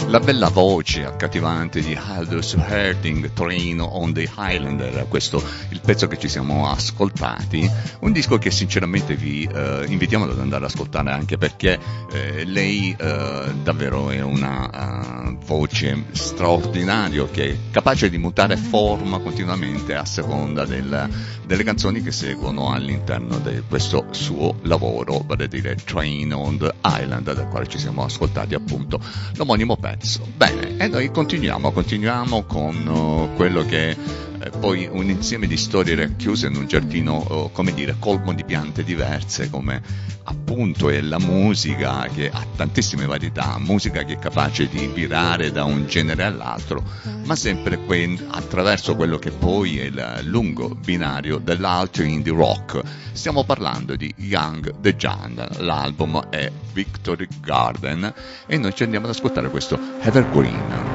La bella voce accattivante di Aldous Harding, Train on the Highlander, questo il pezzo che ci siamo ascoltati, un disco che sinceramente vi invitiamo ad andare ad ascoltare, anche perché lei davvero è una voce straordinaria, che è capace di mutare forma continuamente a seconda delle canzoni che seguono all'interno di questo suo lavoro, vale a dire Train on the Highlander, dal quale ci siamo ascoltati appunto l'omonimo pezzo. Bene, e noi continuiamo con quello che è poi un insieme di storie racchiuse in un giardino, come dire, colmo di piante diverse, come appunto è la musica, che ha tantissime varietà, musica che è capace di virare da un genere all'altro, ma sempre attraverso quello che poi è il lungo binario dell'alto indie rock. Stiamo parlando di Young the Giant, l'album è Victory Garden e noi ci andiamo ad ascoltare questo Evergreen.